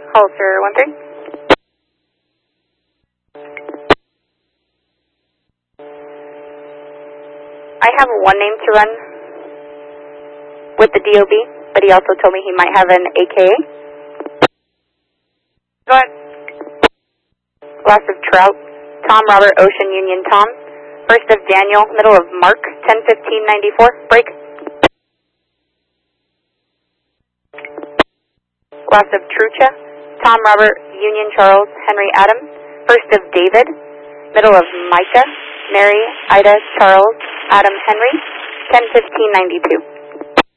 Holster 13. I have one name to run with the DOB, but he also told me he might have an AKA. Go ahead. Last of Trout, Tom Robert Ocean Union Tom. First of Daniel, middle of Mark, 10-15-94, break. Last of Trucha, Tom Robert Union Charles Henry Adam. First of David, middle of Micah, Mary Ida Charles Adam Henry, 10-15-92.